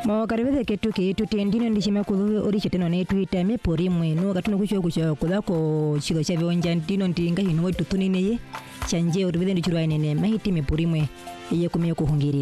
Mo karibethe ketu tutendino ndishime kuthu oricheteno ne twita me porimwe no gatuno kucho kudako chigo cha bionja ndino ndinga hino wetu tunine ye chanje oribethe ndichurwa nene mahiti me porimwe ye kumye kuhungirira.